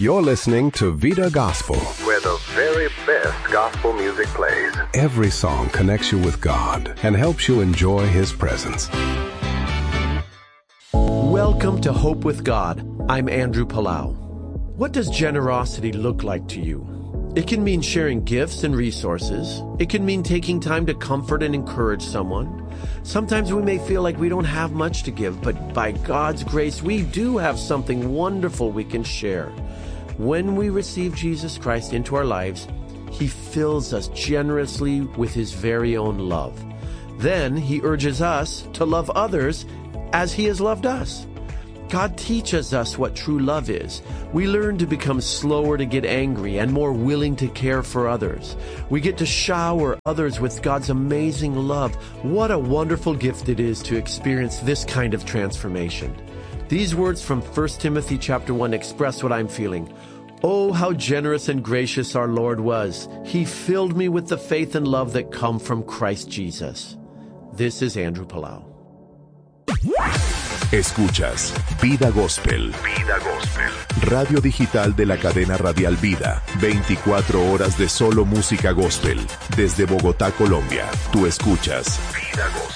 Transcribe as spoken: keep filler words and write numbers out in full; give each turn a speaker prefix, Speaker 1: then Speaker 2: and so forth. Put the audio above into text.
Speaker 1: You're listening to Vida Gospel,
Speaker 2: where the very best gospel music plays.
Speaker 1: Every song connects you with God and helps you enjoy His presence.
Speaker 3: Welcome to Hope with God. I'm Andrew Palau. What does generosity look like to you? It can mean sharing gifts and resources. It can mean taking time to comfort and encourage someone. Sometimes we may feel like we don't have much to give, but by God's grace, we do have something wonderful we can share. When we receive Jesus Christ into our lives, He fills us generously with His very own love. Then He urges us to love others as He has loved us. God teaches us what true love is. We learn to become slower to get angry and more willing to care for others. We get to shower others with God's amazing love. What a wonderful gift it is to experience this kind of transformation. These words from First Timothy chapter one express what I'm feeling. Oh, how generous and gracious our Lord was. He filled me with the faith and love that come from Christ Jesus. This is Andrew Palau.
Speaker 4: Escuchas Vida Gospel.
Speaker 2: Vida Gospel.
Speaker 4: Radio digital de la cadena radial Vida. veinticuatro horas de solo música gospel. Desde Bogotá, Colombia. Tú escuchas
Speaker 2: Vida Gospel.